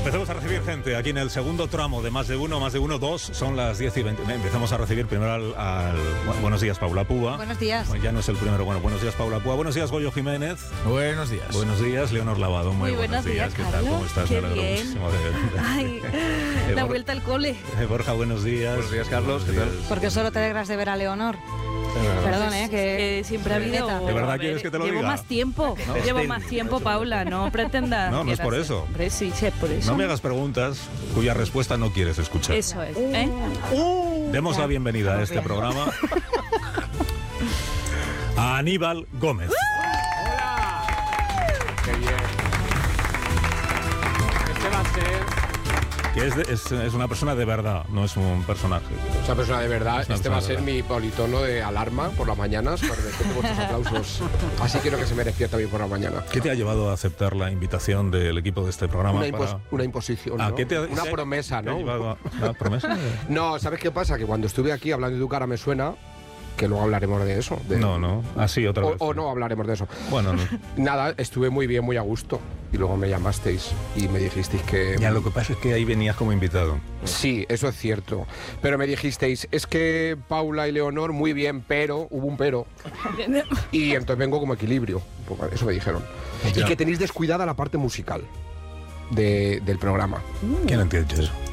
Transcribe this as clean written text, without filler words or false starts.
Empezamos a recibir gente aquí en el segundo tramo de Más de Uno, dos. Son las 10:20. Empezamos a recibir primero al buenos días, Paula Púa. Buenos días. Bueno, ya no es el primero. Bueno, buenos días, Paula Púa. Buenos días, Goyo Jiménez. Buenos días. Buenos días, Leonor Lavado. Muy buenos días. ¿Qué tal? ¿Cómo estás? Qué Me alegro bien. muchísimo Ay, la vuelta al cole. Borja, buenos días. Buenos días, Carlos. ¿Qué tal? Porque solo te alegras de ver a Leonor. Perdón, que siempre ha habido. ¿De verdad quieres que te lo diga? Llevo más tiempo. Llevo más tiempo, Paula. No pretendas. No, no es por eso. Hombre, sí, es por eso. No me hagas preguntas cuya respuesta no quieres escuchar. Eso es. Demos la bienvenida a este programa a Aníbal Gómez. ¡Qué bien! Este va a ser... Que es una persona de verdad, no es un personaje. Esa persona de verdad. Una Este va a persona ser de mi politono de alarma por las mañanas, para después de vuestros aplausos. Así quiero que se me despierta bien por la mañana. ¿Qué te ha llevado a aceptar la invitación del equipo de este programa? Una imposición, Ah, ¿no? ¿qué te ha- Una qué- promesa, ¿Te ha ¿no? llevado ¿Una promesa? No, ¿sabes qué pasa? Que cuando estuve aquí hablando de tu cara me suena, que luego hablaremos de eso. No. Así otra vez. O no hablaremos de eso. Bueno, no. Nada, estuve muy bien, muy a gusto. Y luego me llamasteis y me dijisteis que... Ya, lo que pasa es que ahí venías como invitado. Sí, eso es cierto. Pero me dijisteis, es que Paula y Leonor muy bien, pero hubo un pero. Y entonces vengo como equilibrio. Eso me dijeron. Ya. Y que tenéis descuidada la parte musical del programa. ¿Quién entiende eso?